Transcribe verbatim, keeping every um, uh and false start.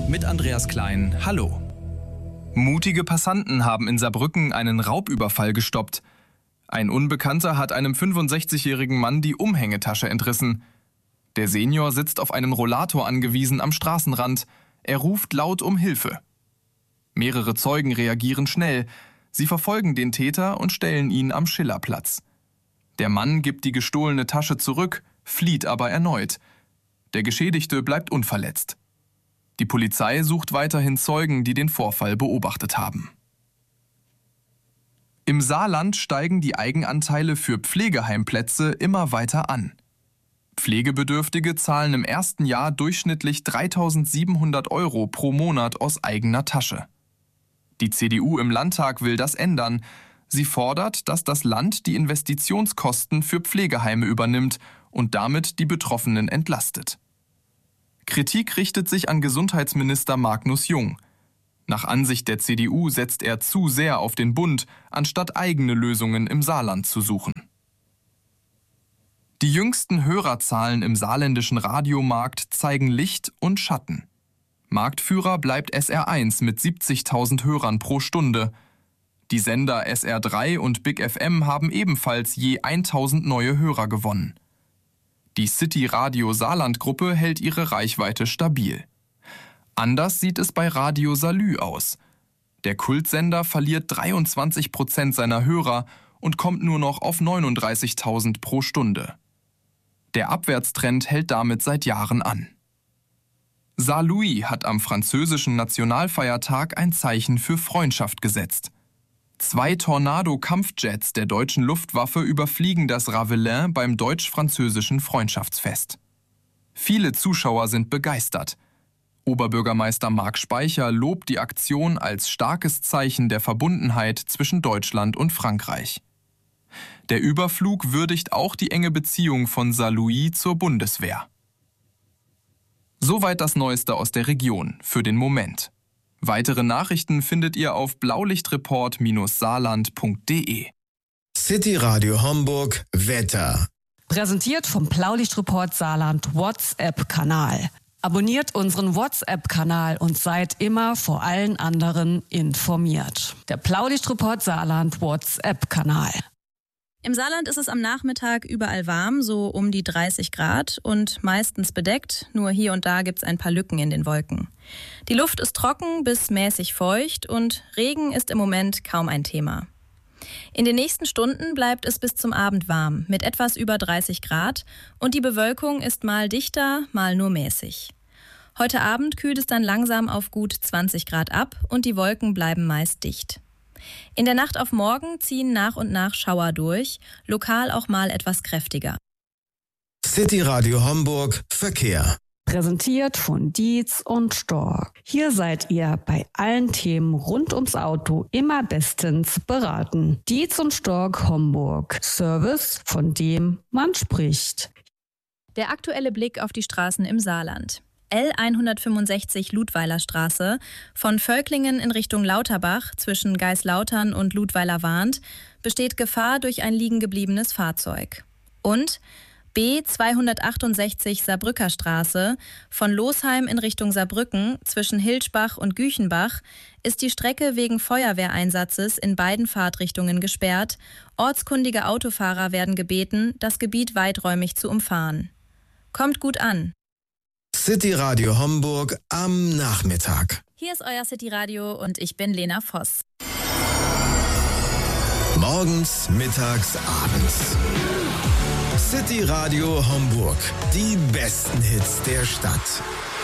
mit Andreas Klein. Hallo. Mutige Passanten haben in Saarbrücken einen Raubüberfall gestoppt. Ein Unbekannter hat einem fünfundsechzigjährigen Mann die Umhängetasche entrissen. Der Senior sitzt auf einem Rollator angewiesen am Straßenrand. Er ruft laut um Hilfe. Mehrere Zeugen reagieren schnell. Sie verfolgen den Täter und stellen ihn am Schillerplatz. Der Mann gibt die gestohlene Tasche zurück, flieht aber erneut. Der Geschädigte bleibt unverletzt. Die Polizei sucht weiterhin Zeugen, die den Vorfall beobachtet haben. Im Saarland steigen die Eigenanteile für Pflegeheimplätze immer weiter an. Pflegebedürftige zahlen im ersten Jahr durchschnittlich dreitausendsiebenhundert Euro pro Monat aus eigener Tasche. Die C D U im Landtag will das ändern. Sie fordert, dass das Land die Investitionskosten für Pflegeheime übernimmt und damit die Betroffenen entlastet. Kritik richtet sich an Gesundheitsminister Magnus Jung. Nach Ansicht der C D U setzt er zu sehr auf den Bund, anstatt eigene Lösungen im Saarland zu suchen. Die jüngsten Hörerzahlen im saarländischen Radiomarkt zeigen Licht und Schatten. Marktführer bleibt S R eins mit siebzigtausend Hörern pro Stunde. Die Sender S R drei und Big F M haben ebenfalls je tausend neue Hörer gewonnen. Die City Radio Saarland Gruppe hält ihre Reichweite stabil. Anders sieht es bei Radio Salü aus. Der Kultsender verliert dreiundzwanzig Prozent seiner Hörer und kommt nur noch auf neununddreißigtausend pro Stunde. Der Abwärtstrend hält damit seit Jahren an. Saarlouis hat am französischen Nationalfeiertag ein Zeichen für Freundschaft gesetzt. Zwei Tornado-Kampfjets der deutschen Luftwaffe überfliegen das Ravelin beim deutsch-französischen Freundschaftsfest. Viele Zuschauer sind begeistert. Oberbürgermeister Marc Speicher lobt die Aktion als starkes Zeichen der Verbundenheit zwischen Deutschland und Frankreich. Der Überflug würdigt auch die enge Beziehung von Saarlouis zur Bundeswehr. Soweit das Neueste aus der Region für den Moment. Weitere Nachrichten findet ihr auf blaulichtreport saarland punkt de. City Radio Homburg Wetter. Präsentiert vom Blaulichtreport Saarland WhatsApp-Kanal. Abonniert unseren WhatsApp-Kanal und seid immer vor allen anderen informiert. Der Blaulichtreport Saarland WhatsApp-Kanal. Im Saarland ist es am Nachmittag überall warm, so um die dreißig Grad und meistens bedeckt, nur hier und da gibt's ein paar Lücken in den Wolken. Die Luft ist trocken bis mäßig feucht und Regen ist im Moment kaum ein Thema. In den nächsten Stunden bleibt es bis zum Abend warm, mit etwas über dreißig Grad und die Bewölkung ist mal dichter, mal nur mäßig. Heute Abend kühlt es dann langsam auf gut zwanzig Grad ab und die Wolken bleiben meist dicht. In der Nacht auf morgen ziehen nach und nach Schauer durch, lokal auch mal etwas kräftiger. City Radio Homburg Verkehr. Präsentiert von Dietz und Stork. Hier seid ihr bei allen Themen rund ums Auto immer bestens beraten. Dietz und Stork Homburg. Service, von dem man spricht. Der aktuelle Blick auf die Straßen im Saarland. L hundertfünfundsechzig Ludweiler Straße, von Völklingen in Richtung Lauterbach zwischen Geislautern und Ludweiler-Warnt besteht Gefahr durch ein liegen gebliebenes Fahrzeug. Und B zweihundertachtundsechzig Saarbrücker Straße, von Losheim in Richtung Saarbrücken zwischen Hilschbach und Güchenbach ist die Strecke wegen Feuerwehreinsatzes in beiden Fahrtrichtungen gesperrt. Ortskundige Autofahrer werden gebeten, das Gebiet weiträumig zu umfahren. Kommt gut an. City Radio Homburg am Nachmittag. Hier ist euer City Radio und ich bin Lena Voss. Morgens, mittags, abends. City Radio Homburg. Die besten Hits der Stadt.